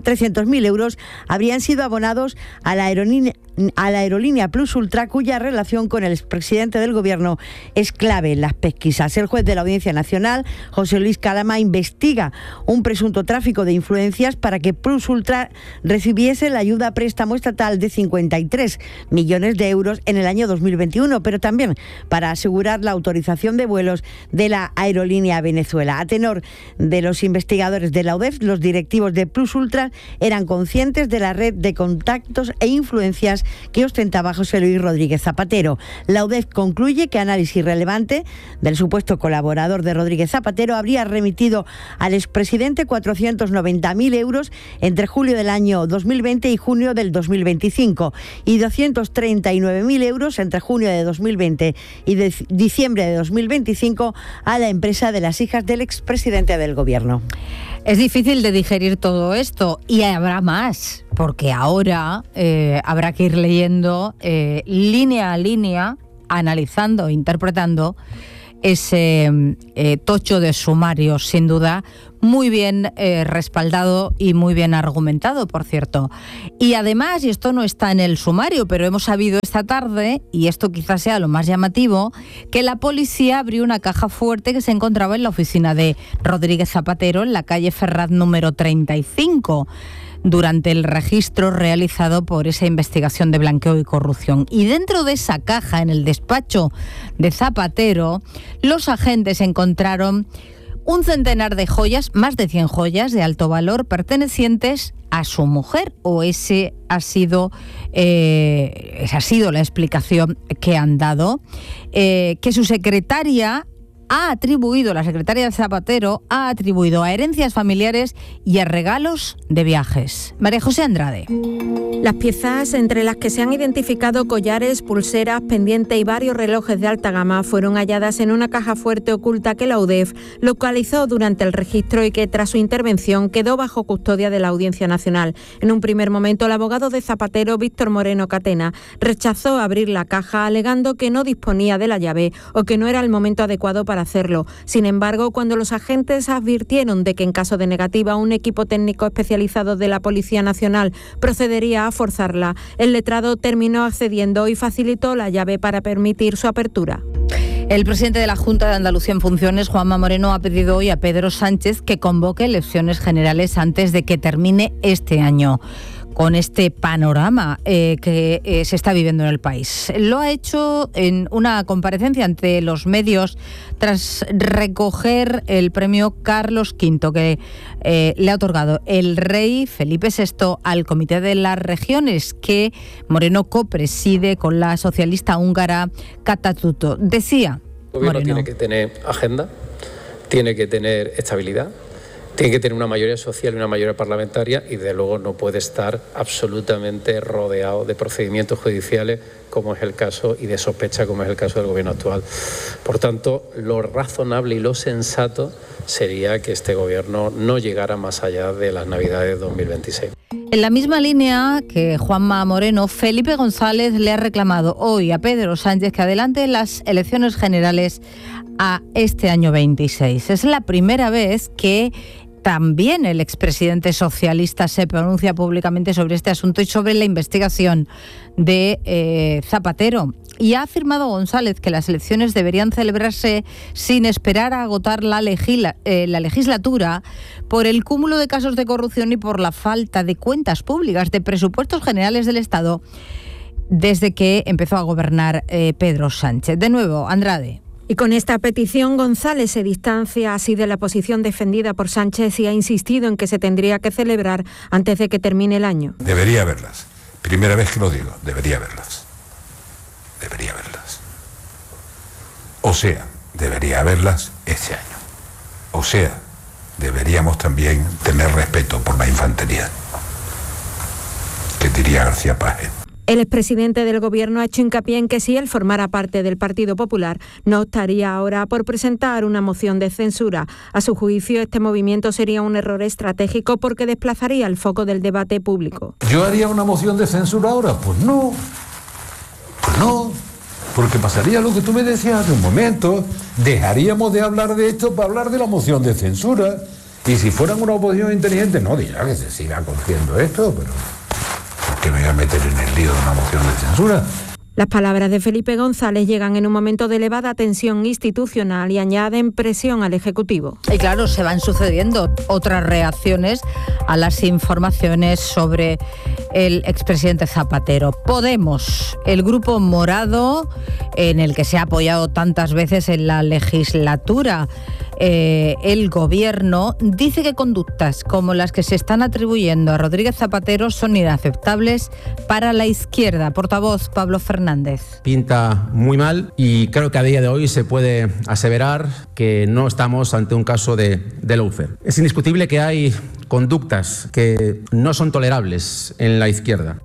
mil euros habrían sido abonados a la aerolínea a la aerolínea Plus Ultra, cuya relación con el expresidente del gobierno es clave en las pesquisas. El juez de la Audiencia Nacional, José Luis Calama, investiga un presunto tráfico de influencias para que Plus Ultra recibiese la ayuda a préstamo estatal de cincuenta y tres millones de euros en el año dos mil veintiuno, pero también para asegurar la autorización de vuelos de la aerolínea a Venezuela. A tenor de los investigadores de la U D E F, los directivos de Plus Ultra eran conscientes de la red de contactos e influencias que ostentaba José Luis Rodríguez Zapatero. La U D E F concluye que Análisis Relevante del supuesto colaborador de Rodríguez Zapatero habría remitido al expresidente cuatrocientos noventa mil euros entre julio del año dos mil veinte y junio del dos mil veinticinco y doscientos treinta y nueve mil euros entre junio de dos mil veinte y de diciembre de dos mil veinticinco a la empresa de las hijas del expresidente del gobierno. Es difícil de digerir todo esto y habrá más, porque ahora eh, habrá que ir leyendo eh, línea a línea, analizando, interpretando ese eh, tocho de sumarios, sin duda, muy bien eh, respaldado y muy bien argumentado, por cierto. Y además, y esto no está en el sumario, pero hemos sabido esta tarde, y esto quizás sea lo más llamativo, que la policía abrió una caja fuerte que se encontraba en la oficina de Rodríguez Zapatero, en la calle Ferraz número treinta y cinco, durante el registro realizado por esa investigación de blanqueo y corrupción. Y dentro de esa caja, en el despacho de Zapatero, los agentes encontraron un centenar de joyas, más de cien joyas de alto valor pertenecientes a su mujer, o ese ha sido, eh, esa ha sido la explicación que han dado, eh, que su secretaria ha atribuido, la secretaria de Zapatero, ha atribuido a herencias familiares y a regalos de viajes. María José Andrade. Las piezas, entre las que se han identificado collares, pulseras, pendientes y varios relojes de alta gama, fueron halladas en una caja fuerte oculta que la U D E F localizó durante el registro y que, tras su intervención, quedó bajo custodia de la Audiencia Nacional. En un primer momento, el abogado de Zapatero, Víctor Moreno Catena, rechazó abrir la caja, alegando que no disponía de la llave o que no era el momento adecuado para para hacerlo. Sin embargo, cuando los agentes advirtieron de que en caso de negativa un equipo técnico especializado de la Policía Nacional procedería a forzarla, el letrado terminó accediendo y facilitó la llave para permitir su apertura. El presidente de la Junta de Andalucía en funciones, Juanma Moreno, ha pedido hoy a Pedro Sánchez que convoque elecciones generales antes de que termine este año, con este panorama eh, que eh, se está viviendo en el país. Lo ha hecho en una comparecencia ante los medios tras recoger el premio Carlos quinto que eh, le ha otorgado el rey Felipe sexto al Comité de las Regiones, que Moreno copreside con la socialista húngara Kata Tutto. Decía El gobierno Moreno. tiene que tener agenda, tiene que tener estabilidad, tiene que tener una mayoría social y una mayoría parlamentaria y, de luego, no puede estar absolutamente rodeado de procedimientos judiciales, como es el caso, y de sospecha, como es el caso del gobierno actual. Por tanto, lo razonable y lo sensato sería que este gobierno no llegara más allá de las Navidades de dos mil veintiséis. En la misma línea que Juanma Moreno, Felipe González le ha reclamado hoy a Pedro Sánchez que adelante las elecciones generales a este año veintiséis. Es la primera vez que también el expresidente socialista se pronuncia públicamente sobre este asunto y sobre la investigación de eh, Zapatero. Y ha afirmado González que las elecciones deberían celebrarse sin esperar a agotar la, legila, eh, la legislatura por el cúmulo de casos de corrupción y por la falta de cuentas públicas, de presupuestos generales del Estado, desde que empezó a gobernar eh, Pedro Sánchez. De nuevo, Andrade. Y con esta petición, González se distancia así de la posición defendida por Sánchez y ha insistido en que se tendría que celebrar antes de que termine el año. Debería haberlas. Primera vez que lo digo, debería haberlas. Debería haberlas. O sea, debería haberlas este año. O sea, deberíamos también tener respeto por la infantería, que diría García Páez. El expresidente del Gobierno ha hecho hincapié en que si él formara parte del Partido Popular, no optaría ahora por presentar una moción de censura. A su juicio, este movimiento sería un error estratégico porque desplazaría el foco del debate público. ¿Yo haría una moción de censura ahora? Pues no. Pues no. Porque pasaría lo que tú me decías hace un momento. Dejaríamos de hablar de esto para hablar de la moción de censura. Y si fueran una oposición inteligente, no dirá que se siga cogiendo esto, pero ¿por qué me voy a meter en el lío de una moción de censura? Las palabras de Felipe González llegan en un momento de elevada tensión institucional y añaden presión al Ejecutivo. Y claro, se van sucediendo otras reacciones a las informaciones sobre el expresidente Zapatero. Podemos, el grupo morado, en el que se ha apoyado tantas veces en la legislatura, eh, el gobierno, dice que conductas como las que se están atribuyendo a Rodríguez Zapatero son inaceptables para la izquierda. Portavoz Pablo Fernández. Pinta muy mal y creo que a día de hoy se puede aseverar que no estamos ante un caso de, de lawfare. Es indiscutible que hay conductas que no son tolerables en la izquierda.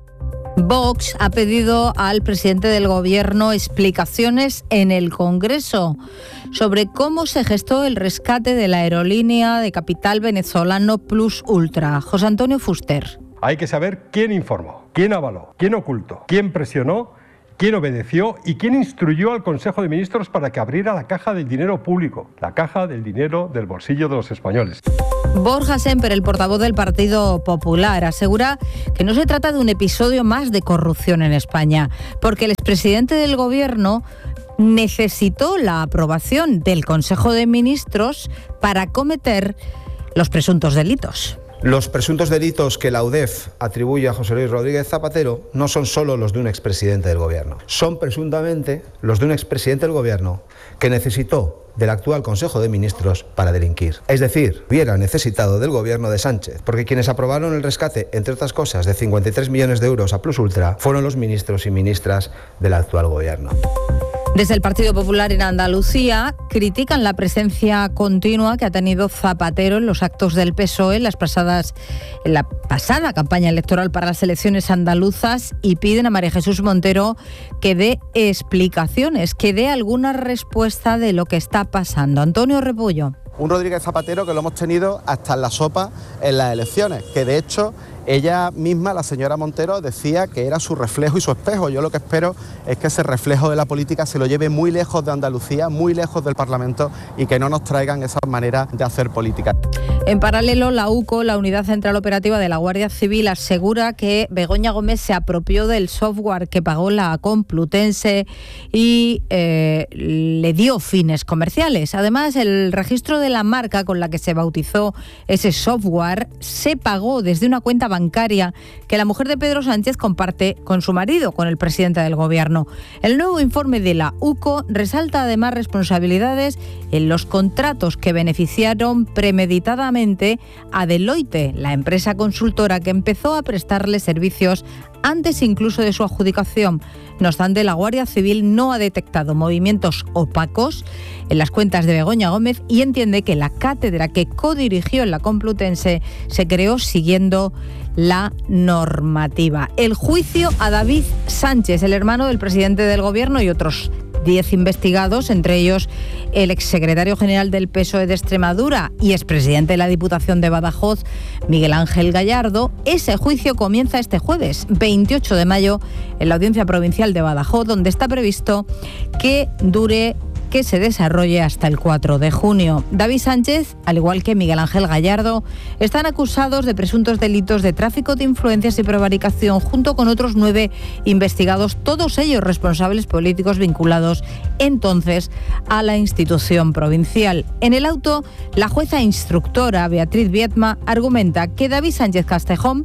Vox ha pedido al presidente del Gobierno explicaciones en el Congreso sobre cómo se gestó el rescate de la aerolínea de capital venezolano Plus Ultra. José Antonio Fuster. Hay que saber quién informó, quién avaló, quién ocultó, quién presionó, quién obedeció y quién instruyó al Consejo de Ministros para que abriera la caja del dinero público, la caja del dinero del bolsillo de los españoles. Borja Semper, el portavoz del Partido Popular, asegura que no se trata de un episodio más de corrupción en España, porque el expresidente del Gobierno necesitó la aprobación del Consejo de Ministros para cometer los presuntos delitos. Los presuntos delitos que la U D E F atribuye a José Luis Rodríguez Zapatero no son solo los de un expresidente del Gobierno, son presuntamente los de un expresidente del Gobierno que necesitó del actual Consejo de Ministros para delinquir. Es decir, hubiera necesitado del Gobierno de Sánchez, porque quienes aprobaron el rescate, entre otras cosas, de cincuenta y tres millones de euros a Plus Ultra fueron los ministros y ministras del actual Gobierno. Desde el Partido Popular en Andalucía critican la presencia continua que ha tenido Zapatero en los actos del P S O E en las pasadas, en la pasada campaña electoral para las elecciones andaluzas y piden a María Jesús Montero que dé explicaciones, que dé alguna respuesta de lo que está pasando. Antonio Repullo. Un Rodríguez Zapatero que lo hemos tenido hasta en la sopa en las elecciones, que de hecho ella misma, la señora Montero, decía que era su reflejo y su espejo. Yo lo que espero es que ese reflejo de la política se lo lleve muy lejos de Andalucía, muy lejos del Parlamento y que no nos traigan esas maneras de hacer política. En paralelo, la U C O, la Unidad Central Operativa de la Guardia Civil, asegura que Begoña Gómez se apropió del software que pagó la Complutense y eh, le dio fines comerciales. Además, el registro de la marca con la que se bautizó ese software se pagó desde una cuenta bancaria que la mujer de Pedro Sánchez comparte con su marido, con el presidente del Gobierno. El nuevo informe de la U C O resalta además responsabilidades en los contratos que beneficiaron premeditadamente a Deloitte, la empresa consultora que empezó a prestarle servicios antes incluso de su adjudicación. No obstante, la Guardia Civil no ha detectado movimientos opacos en las cuentas de Begoña Gómez y entiende que la cátedra que codirigió en la Complutense se creó siguiendo la normativa. El juicio a David Sánchez, el hermano del presidente del Gobierno, y otros diez investigados, entre ellos el exsecretario general del P S O E de Extremadura y expresidente de la Diputación de Badajoz, Miguel Ángel Gallardo. Ese juicio comienza este jueves, veintiocho de mayo, en la Audiencia Provincial de Badajoz, donde está previsto que dure que se desarrolle hasta el cuatro de junio. David Sánchez, al igual que Miguel Ángel Gallardo, están acusados de presuntos delitos de tráfico de influencias y prevaricación, junto con otros nueve investigados, todos ellos responsables políticos vinculados entonces a la institución provincial. En el auto, la jueza instructora Beatriz Viedma argumenta que David Sánchez Castejón,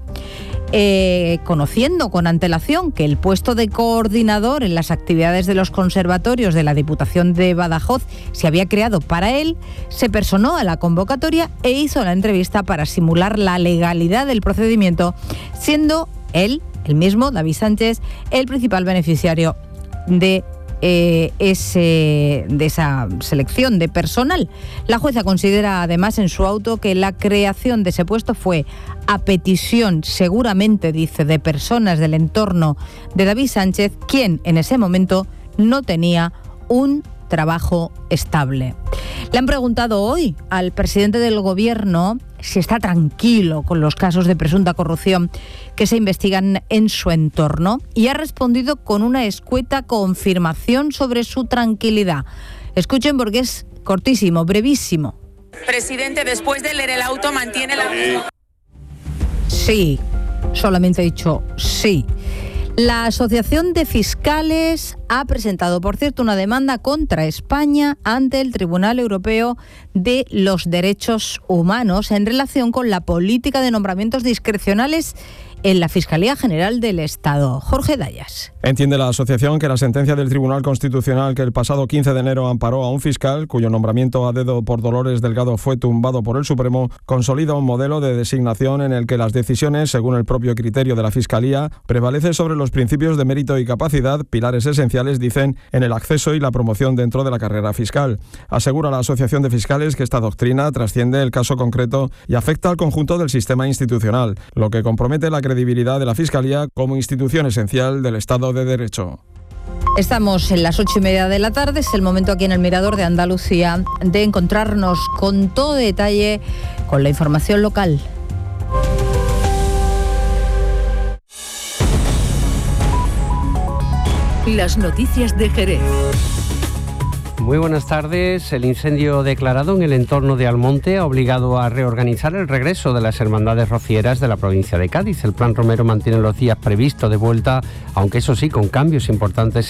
Eh, conociendo con antelación que el puesto de coordinador en las actividades de los conservatorios de la Diputación de Badajoz se había creado para él, se personó a la convocatoria e hizo la entrevista para simular la legalidad del procedimiento, siendo él, el mismo, David Sánchez, el principal beneficiario de Eh, ese, de esa selección de personal. La jueza considera además en su auto que la creación de ese puesto fue a petición, seguramente, dice, de personas del entorno de David Sánchez, quien en ese momento no tenía un trabajo estable. Le han preguntado hoy al presidente del Gobierno si está tranquilo con los casos de presunta corrupción que se investigan en su entorno y ha respondido con una escueta confirmación sobre su tranquilidad. Escuchen porque es cortísimo, brevísimo. Presidente, después de leer el auto, ¿mantiene la... Sí, solamente he dicho sí. La Asociación de Fiscales ha presentado, por cierto, una demanda contra España ante el Tribunal Europeo de los Derechos Humanos en relación con la política de nombramientos discrecionales en la Fiscalía General del Estado. Jorge Dayas. Entiende la asociación que la sentencia del Tribunal Constitucional que el pasado quince de enero amparó a un fiscal, cuyo nombramiento a dedo por Dolores Delgado fue tumbado por el Supremo, consolida un modelo de designación en el que las decisiones, según el propio criterio de la Fiscalía, prevalece sobre los principios de mérito y capacidad, pilares esenciales, dicen, en el acceso y la promoción dentro de la carrera fiscal. Asegura la Asociación de Fiscales que esta doctrina trasciende el caso concreto y afecta al conjunto del sistema institucional, lo que compromete la credibilidad de la Fiscalía como institución esencial del Estado de Derecho. Estamos en las ocho y media de la tarde, es el momento aquí en el Mirador de Andalucía de encontrarnos con todo detalle con la información local. Las noticias de Jerez. Muy buenas tardes. El incendio declarado en el entorno de Almonte ha obligado a reorganizar el regreso de las hermandades rocieras de la provincia de Cádiz. El Plan Romero mantiene los días previstos de vuelta, aunque eso sí, con cambios importantes